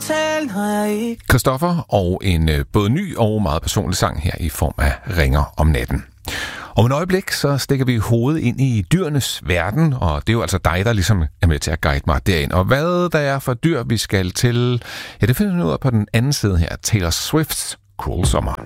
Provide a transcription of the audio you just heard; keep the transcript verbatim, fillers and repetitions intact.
tale, når jeg ikke... Christoffer og en øh, både ny og meget personlig sang her i form af Ringer om natten. Om et øjeblik, så stikker vi hovedet ind i dyrenes verden, og det er jo altså dig, der ligesom er med til at guide mig derind. Og hvad der er for dyr, vi skal til, ja, det finder vi ud af på den anden side her. Taylor Swifts Cruel Summer.